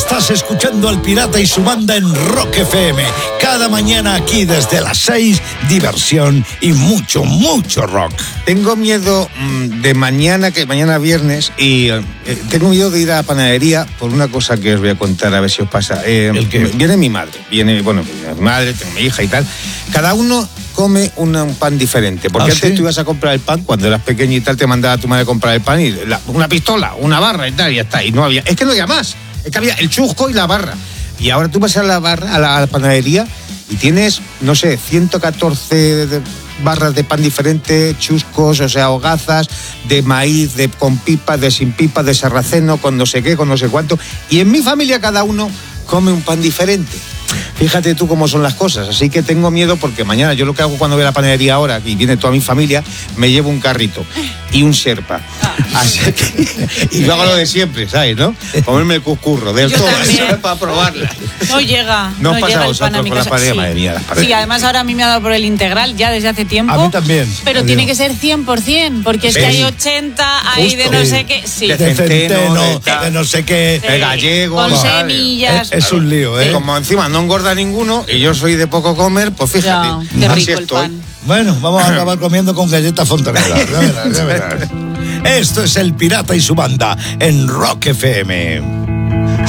Estás escuchando al Pirata y su banda en Rock FM. Cada mañana aquí desde las 6, diversión y mucho, mucho rock. Tengo miedo de mañana, que mañana viernes, y tengo miedo de ir a la panadería por una cosa que os voy a contar, a ver si os pasa. ¿El qué? Viene mi madre, mi madre, tengo mi hija y tal. Cada uno come un pan diferente. Porque antes tú ibas a comprar el pan, cuando eras pequeño y tal, te mandaba tu madre a comprar el pan y una pistola, una barra y tal, y ya está. Y no había, es que no había más. Es que había el chusco y la barra. Y ahora tú vas a la barra, a la panadería, y tienes, no sé, 114 barras de pan diferentes, chuscos, o sea, hogazas, de maíz, con pipas, de sin pipas, de sarraceno, con no sé qué, con no sé cuánto. Y en mi familia cada uno come un pan diferente. Fíjate tú cómo son las cosas, así que tengo miedo porque mañana yo lo que hago cuando voy a la panadería ahora, y viene toda mi familia, me llevo un carrito y un Sherpa. Así que, y yo hago lo de siempre, ¿sabes, no? Comerme el cuscurro del todo para probarla. No llega. No llega pasa a el pan a vosotros mi con la casa. panadería, Sí. madre mía, las panaderías. Sí, además ahora a mí me ha dado por el integral ya desde hace tiempo. A mí también. Pero tiene que ser 100%, porque es que hay 80, hay de no sé qué. Sí. De De centeno, de de no sé qué. Sí. de gallego. Con ¿sabes? semillas. Es un lío, ¿eh? Y como encima no engorda ninguno y yo soy de poco comer, pues fíjate. Ya, qué así rico el estoy. pan. Bueno, vamos a acabar comiendo con galletas Fontaneda. Ya verás, ya verás. Esto es el Pirata y su banda en Rock FM.